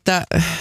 että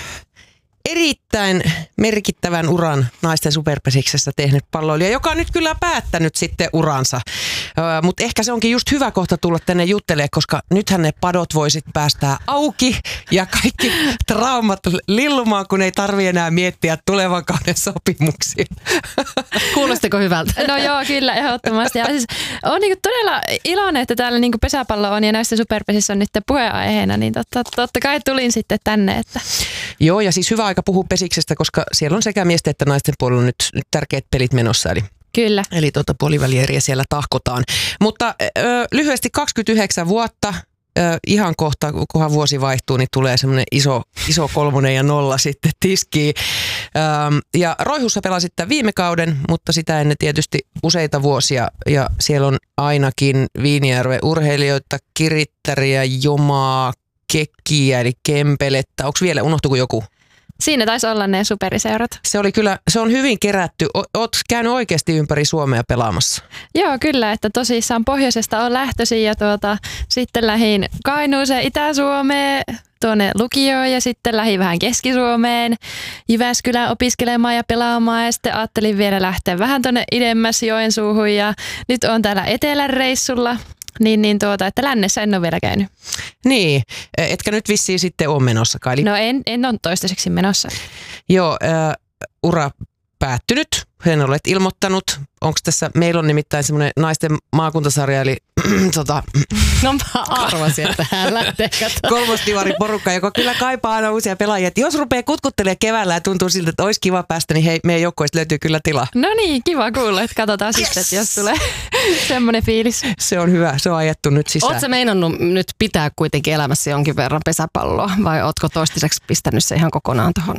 erittäin merkittävän uran naisten superpesiksessä tehnyt palloilija, joka on nyt kyllä päättänyt sitten uransa. Mutta ehkä se onkin just hyvä kohta tulla tänne juttelemaan, koska nythän ne padot voisit päästää auki ja kaikki traumat lillumaan, kun ei tarvitse enää miettiä tulevan kauden sopimuksia. Kuulostiko hyvältä? No joo, kyllä ehdottomasti. Ja siis olen niin todella iloinen, että täällä niin pesäpallo on ja näissä superpesissä on nyt puheenaiheena, niin totta kai tulin sitten tänne. Että. Joo, ja siis hyvä aika puhua pesiksestä, koska siellä on sekä miesten että naisten puolella nyt tärkeät pelit menossa. Kyllä. Eli puolivälieriä siellä tahkotaan. Mutta lyhyesti 29 vuotta, ihan kohta, kunhan vuosi vaihtuu, niin tulee semmoinen iso 3 ja 0 sitten tiskiin. Ja Roihussa pelasit tämän viime kauden, mutta sitä ennen tietysti useita vuosia. Ja siellä on ainakin Viinijärven urheilijoita, Kirittäriä, Jomaa, Kekkiä eli Kempelettä. Onko vielä, unohtuiko joku? Siinä taisi olla ne superiseurat. Se on hyvin kerätty. Oot käynyt oikeasti ympäri Suomea pelaamassa. Joo, kyllä, että tosissaan pohjoisesta on lähtöisin ja sitten lähdin Kainuuseen, Itä-Suomeen, tuonne lukioon ja sitten lähdin vähän Keski-Suomeen, Jyväskylään opiskelemaan ja pelaamaan ja sitten ajattelin vielä lähteä vähän tuonne idemmäs Joensuuhun ja nyt on täällä etelän reissulla. Että lännessä en ole vielä käynyt. Niin, etkä nyt vissiin sitten ole menossa, Kaili? No en ole toistaiseksi menossa. Joo, ura päättynyt, sen olet ilmoittanut. Onko tässä, meillä on nimittäin semmoinen naisten maakuntasarja, eli No mä arvasin, että hän lähtee kolmosdivarin porukka, joka kyllä kaipaa aina uusia pelaajia. Et jos rupeaa kutkuttelemaan keväällä ja tuntuu siltä, että olisi kiva päästä, niin hei, meidän joukkueesta löytyy kyllä tilaa. No niin, kiva kuulla, että katsotaan sitten, että jos tulee semmoinen fiilis. Se on hyvä, se on ajettu nyt sisään. Ootko meinannut nyt pitää kuitenkin elämässä jonkin verran pesäpalloa vai ootko toistaiseksi pistänyt se ihan kokonaan tuohon?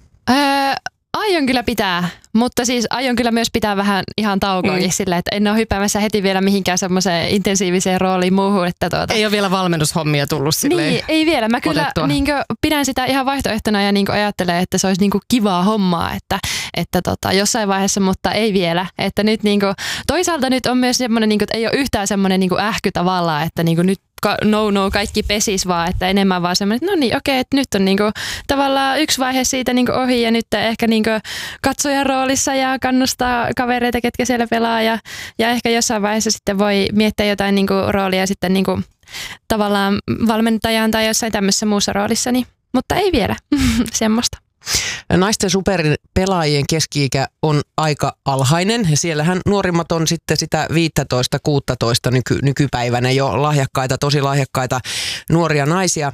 Aion kyllä pitää, mutta siis aion kyllä myös pitää vähän ihan taukoakin sillä, että en ole hyppäämässä heti vielä mihinkään semmoiseen intensiiviseen rooliin muuhun. Että Ei ole vielä valmennushommia tullut silleen. Niin, ei vielä. Mä kyllä pidän sitä ihan vaihtoehtona ja ajattelen, että se olisi kivaa hommaa, että jossain vaiheessa, mutta ei vielä. Että nyt toisaalta nyt on myös semmoinen, että ei ole yhtään semmoinen ähky tavallaan, että nyt kaikki pesis vaan, että enemmän vaan semmoinen, että no niin, okei, että nyt on tavallaan yksi vaihe siitä ohi ja nyt ehkä katsojan roolissa ja kannustaa kavereita, ketkä siellä pelaa ja ehkä jossain vaiheessa sitten voi miettiä jotain roolia sitten tavallaan valmentajan tai jossain tämmöisessä muussa roolissa, mutta ei vielä semmoista. Naisten superpelaajien keski-ikä on aika alhainen ja siellähän nuorimmat on sitten sitä 15-16 nykypäivänä jo lahjakkaita, tosi lahjakkaita nuoria naisia.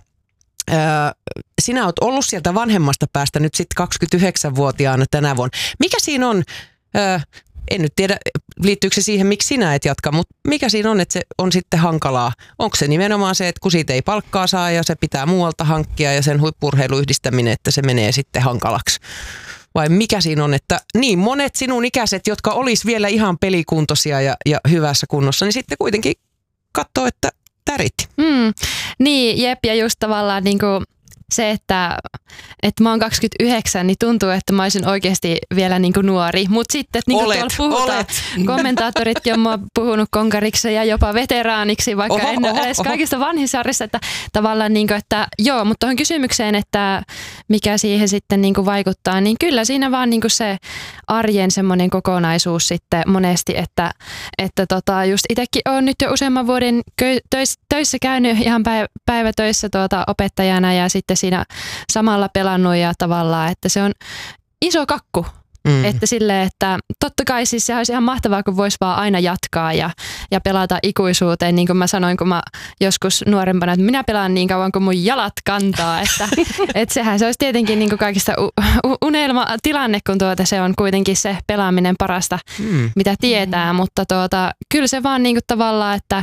Sinä olet ollut sieltä vanhemmasta päästä nyt sitten 29-vuotiaana tänä vuonna. Mikä siinä on, en nyt tiedä liittyykö se siihen, miksi sinä et jatka, mutta mikä siinä on, että se on sitten hankalaa? Onko se nimenomaan se, että kun siitä ei palkkaa saa ja se pitää muualta hankkia ja sen huippu-urheilun yhdistäminen, että se menee sitten hankalaksi? Vai mikä siinä on, että niin monet sinun ikäiset, jotka olisi vielä ihan pelikuntoisia ja hyvässä kunnossa, niin sitten kuitenkin katsoo, että täritti. Niin, jep, ja just tavallaan se, että mä oon 29, niin tuntuu, että mä olisin oikeasti vielä nuori. Mutta sitten, että tuolla puhutaan, kommentaattoritkin on mua puhunut konkariksi ja jopa veteraaniksi, vaikka en ole edes kaikista vanhinsarjissa. Että tavallaan, että joo, mutta tuohon kysymykseen, että mikä siihen sitten vaikuttaa, niin kyllä siinä vaan se arjen semmoinen kokonaisuus sitten monesti, että just itsekin olen nyt jo useamman vuoden töissä käynyt ihan päivätöissä opettajana ja sitten siinä samalla pelannut ja tavallaan, että se on iso kakku. Että silleen, että totta kai siis se olisi ihan mahtavaa, kun voisi vaan aina jatkaa ja pelata ikuisuuteen. Niin kuin mä sanoin, kun mä joskus nuorempana, että minä pelaan niin kauan kuin mun jalat kantaa. Että sehän se olisi tietenkin kaikista unelmatilanne, kun se on kuitenkin se pelaaminen parasta, mitä tietää. Mutta kyllä se vaan tavallaan, että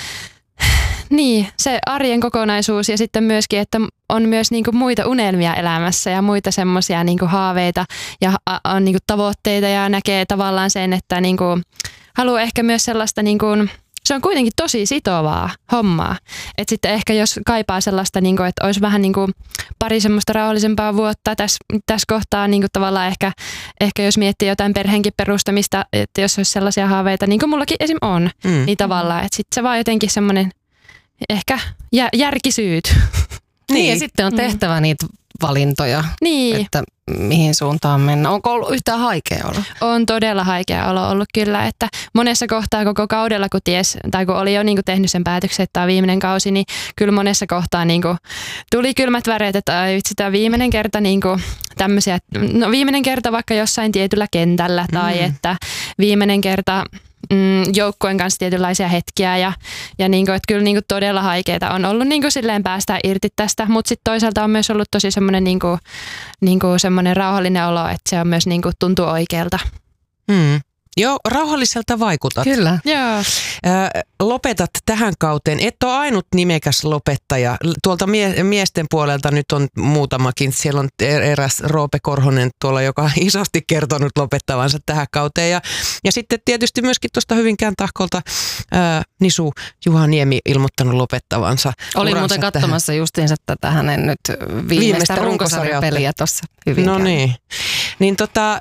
niin, se arjen kokonaisuus ja sitten myöskin, että on myös muita unelmia elämässä ja muita semmoisia haaveita ja on tavoitteita ja näkee tavallaan sen, että haluaa ehkä myös sellaista, se on kuitenkin tosi sitovaa hommaa. Että sitten ehkä jos kaipaa sellaista, että olisi vähän pari semmoista rauhallisempaa vuotta tässä kohtaa tavallaan ehkä jos miettii jotain perheenkin perustamista, että jos olisi sellaisia haaveita, niin kuin mullakin esim. On, niin tavallaan, että sitten se vaan jotenkin semmoinen ehkä järkisyyt. Niin ja sitten on tehtävä niitä valintoja, että mihin suuntaan mennä. Onko ollut yhtään haikea olo? On todella haikea olo ollut kyllä, että monessa kohtaa koko kaudella, kun kun oli jo niinku tehnyt sen päätöksen, että tämä on viimeinen kausi, niin kyllä monessa kohtaa niinku tuli kylmät väreet, että tämä viimeinen kerta niinku tämmöisiä, viimeinen kerta vaikka jossain tietyllä kentällä tai että viimeinen kerta joukkueen kanssa tietynlaisia hetkiä ja niinku, että kyllä niinku todella haikeita on ollut niinku silleen päästä irti tästä, mutta sitten toisaalta on myös ollut tosi semmoinen niinku semmoinen rauhallinen olo, että se on myös niinku tuntuu oikealta. Joo, rauhalliselta vaikutat. Kyllä. Joo. Lopetat tähän kauteen. Et ole ainut nimekäs lopettaja. Tuolta miesten puolelta nyt on muutamakin. Siellä on eräs Roope Korhonen tuolla, joka on isosti kertonut lopettavansa tähän kauteen. Ja sitten tietysti myöskin tuosta Hyvinkään Tahkolta Nisu Juha Niemi ilmoittanut lopettavansa. Olin muuten katsomassa justiinsa tätä hänen nyt viimeistä runkosarjapeliä tuossa Hyvinkään. No niin. Niin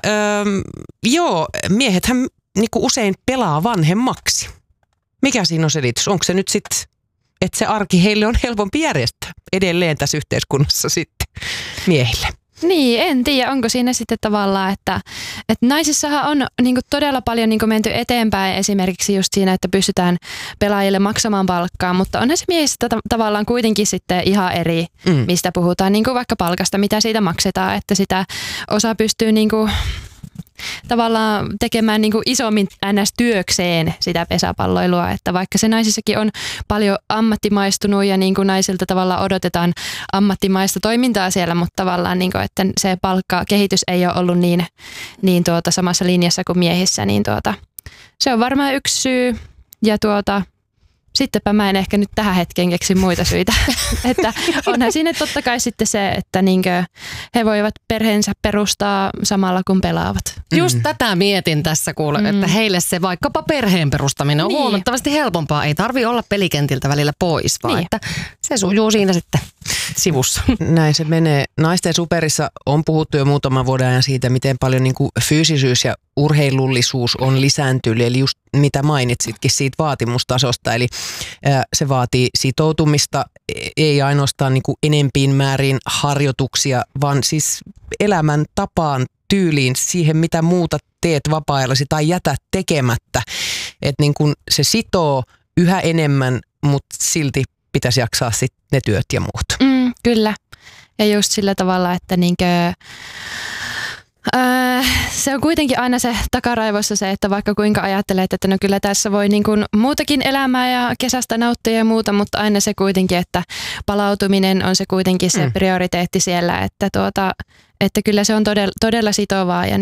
joo, miehethän niinku usein pelaa vanhemmaksi. Mikä siinä on selitys? Onko se nyt sitten, että se arki heille on helpompi järjestää edelleen tässä yhteiskunnassa sitten miehille? Niin, en tiedä, onko siinä sitten tavallaan, että naisissahan on niinku todella paljon niinku menty eteenpäin esimerkiksi just siinä, että pystytään pelaajille maksamaan palkkaa, mutta onhan se miehissä tavallaan kuitenkin sitten ihan eri, mistä puhutaan, niinku vaikka palkasta, mitä siitä maksetaan, että sitä osa pystyy niinku tavallaan tekemään niinku isommin NS-työkseen sitä pesäpalloilua, että vaikka se naisissakin on paljon ammattimaistunut ja niinku naisilta tavallaan odotetaan ammattimaista toimintaa siellä, mutta tavallaan niinku, että se palkkakehitys ei ole ollut niin samassa linjassa kuin miehissä, niin se on varmaan yksi syy ja sittenpä mä en ehkä nyt tähän hetkeen keksi muita syitä. Että onhan siinä totta kai sitten se, että niinkö he voivat perheensä perustaa samalla kun pelaavat. Just tätä mietin tässä kuule, että heille se vaikkapa perheen perustaminen on huomattavasti helpompaa. Ei tarvitse olla pelikentiltä välillä pois, vaan että se sujuu siinä sitten sivussa. Näin se menee. Naisten superissa on puhuttu jo muutaman vuoden ajan siitä, miten paljon niin kuin fyysisyys ja urheilullisuus on lisääntynyt. Eli just mitä mainitsitkin siitä vaatimustasosta. Eli se vaatii sitoutumista, ei ainoastaan niin kuin enempiin määrin harjoituksia, vaan siis elämäntapaan, tyyliin, siihen mitä muuta teet vapaa-ajallasi tai jätät tekemättä. Että niin kuin se sitoo yhä enemmän, mutta silti pitäisi jaksaa sitten ne työt ja muut. Kyllä. Ja just sillä tavalla, että se on kuitenkin aina se takaraivossa se, että vaikka kuinka ajattelet, että no kyllä tässä voi niin kuin muutakin elämää ja kesästä nauttia ja muuta, mutta aina se kuitenkin, että palautuminen on se kuitenkin se prioriteetti siellä, että kyllä se on todella sitovaa ja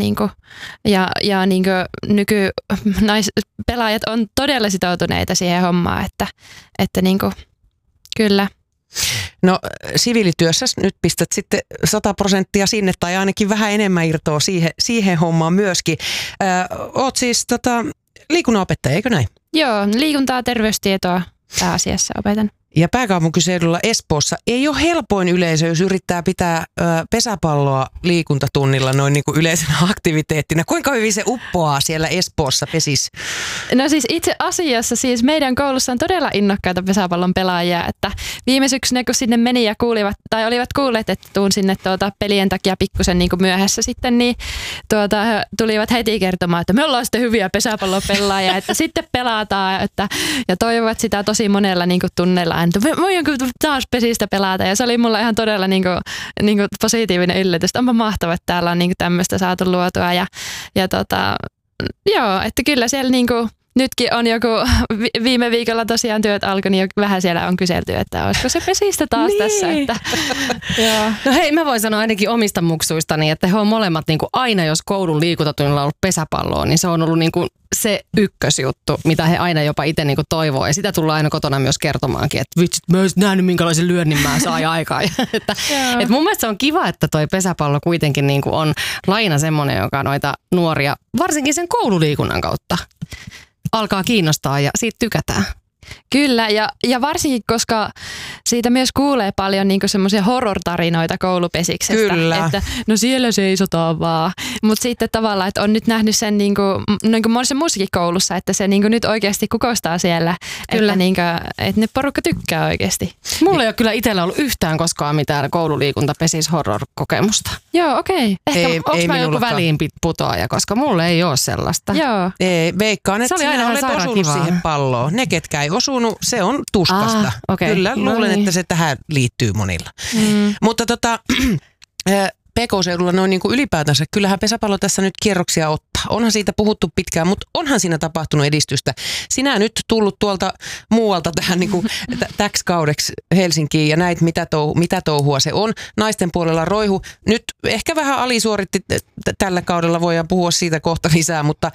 nykypelaajat on todella sitoutuneita siihen hommaan, että kyllä. No siviilityössä nyt pistät sitten 100% sinne tai ainakin vähän enemmän irtoa siihen hommaan myöskin. Oot siis liikunnanopettaja, eikö näin? Joo, liikuntaa, terveystietoa pääasiassa opetan. Ja pääkaupunkiseudulla Espoossa ei ole helpoin yleisö, jos yrittää pitää pesäpalloa liikuntatunnilla noin niin kuin yleisenä aktiviteettina. Kuinka hyvin se uppoaa siellä Espoossa pesis? No siis itse asiassa siis meidän koulussa on todella innokkaita pesäpallon pelaajia, että viime syksynä kun sinne meni ja olivat kuulleet, että tuun sinne pelien takia pikkusen niin kuin myöhässä sitten, niin he tulivat heti kertomaan, että me ollaan sitten hyviä pesäpallopelaajia, että sitten pelataan ja toivovat sitä tosi monella niin kuin tunneilla. Voinko taas pesistä pelata? Ja se oli mulla ihan todella niinku positiivinen yllätys. Onpa mahtavaa, että täällä on niinku tämmöistä saatu luotua. Joo, että kyllä siellä niinku, nytkin on joku, viime viikolla tosiaan työt alkoi, niin vähän siellä on kyselty, että olisiko se pesistä taas tässä. Että, joo. No hei, mä voin sanoa ainakin omista muksuistani, että he on molemmat niinku aina, jos koulun liikuntatunnilla on ollut pesäpalloa, niin se on ollut niinku se ykkösjuttu, mitä he aina jopa itse niinku toivoo. Ja sitä tullaan aina kotona myös kertomaankin, että vitsit, mä olisin nähnyt minkälaisen lyönnin mä sain aikaan. että mun mielestä se on kiva, että toi pesäpallo kuitenkin niinku on lajina semmoinen, joka noita nuoria, varsinkin sen koululiikunnan kautta, alkaa kiinnostaa ja siitä tykätään. Kyllä, ja varsinkin, koska siitä myös kuulee paljon niinku semmoisia horror-tarinoita koulupesiksestä. Kyllä. Että no siellä seisotaan vaan. Mutta sitten tavallaan, että on nyt nähnyt sen niinku monessa muussakin koulussa, että se niinku nyt oikeasti kukoistaa siellä. Kyllä. Että ne porukka tykkää oikeasti. Mulla ei ole kyllä itsellä ollut yhtään koskaan mitään koululiikuntapesis horror-kokemusta. Joo, okei. Ehkä onko mä joku väliinputoaja, koska mulla ei ole sellaista. Joo. Veikkaan, että sinä olet osunut siihen palloon. Ne, ketkä ei osunut, se on tuskasta. Okay. Kyllä, luulen, että se tähän liittyy monilla. Mutta PK-seudulla noin niin kuin ylipäätänsä, kyllähän pesäpallo tässä nyt kierroksia ottaa. Onhan siitä puhuttu pitkään, mutta onhan siinä tapahtunut edistystä. Sinä nyt tullut tuolta muualta tähän niin kuin täksi kaudeksi Helsinkiin ja näit mitä touhua se on. Naisten puolella roihu. Nyt ehkä vähän alisuoritti tällä kaudella, voidaan puhua siitä kohta lisää, mutta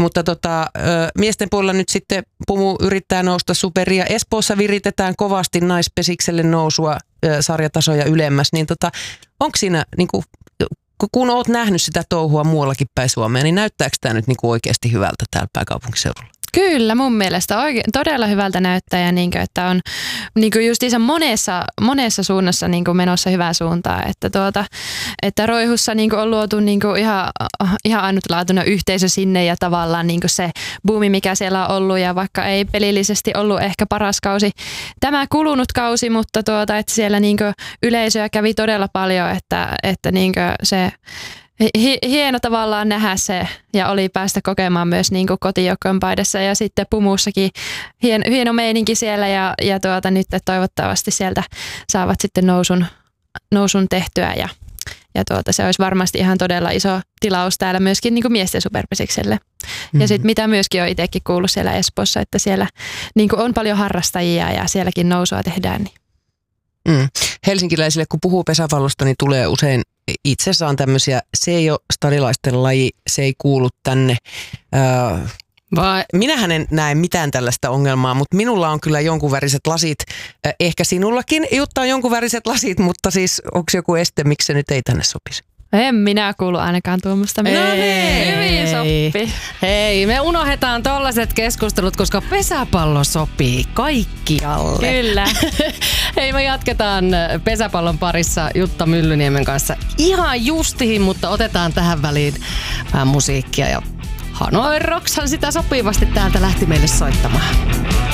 miesten puolella nyt sitten Pumu yrittää nousta superia. Espoossa viritetään kovasti naispesikselle nousua sarjatasoja ylemmäs, niin onko siinä, niin kun olet nähnyt sitä touhua muuallakin päin Suomea, niin näyttääkö tämä nyt niin oikeasti hyvältä täällä pääkaupunkiseudulla? Kyllä, mun mielestä todella hyvältä näyttää ja että on justiinsa monessa suunnassa menossa hyvää suuntaa. Että Roihussa on luotu ihan ainutlaatuinen yhteisö sinne ja tavallaan se buumi, mikä siellä on ollut ja vaikka ei pelillisesti ollut ehkä paras kausi tämä kulunut kausi, mutta että siellä yleisöä kävi todella paljon, että se hieno tavallaan nähdä se ja oli päästä kokemaan myös kotijoukkojen paidassa ja sitten Pumussakin hieno meininki siellä ja nyt toivottavasti sieltä saavat sitten nousun tehtyä ja se olisi varmasti ihan todella iso tilaus täällä myöskin miesten superpesikselle. Mm-hmm. Ja sitten mitä myöskin on itsekin kuullut siellä Espoossa, että siellä on paljon harrastajia ja sielläkin nousua tehdään. Niin. Helsinkiläisille, kun puhuu pesäpallosta, niin tulee usein itsessään tämmöisiä, se ei ole stadilaisten laji, se ei kuulu tänne. Minähän en näe mitään tällaista ongelmaa, mutta minulla on kyllä jonkun väriset lasit. Ehkä sinullakin, Jutta, on jonkun väriset lasit, mutta siis onko joku este, miksi se nyt ei tänne sopisi? En minä kuulu ainakaan tuommoista. Hyvin sopii. Hei, me unohdetaan tollaiset keskustelut, koska pesäpallo sopii kaikkialle. Kyllä. Hei, me jatketaan pesäpallon parissa Jutta Myllyniemen kanssa ihan justiin, mutta otetaan tähän väliin vähän musiikkia ja Hanoi Roxhan sitä sopivasti täältä lähti meille soittamaan.